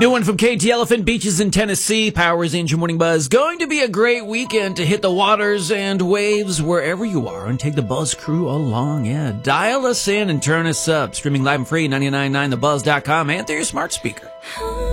New one from KT Elephant Beaches in Tennessee. Powers in your morning buzz. Going to be a great weekend to hit the waters and waves wherever you are and take the Buzz crew along. Yeah, dial us in and turn us up. Streaming live and free, 99.9thebuzz.com and through your smart speaker.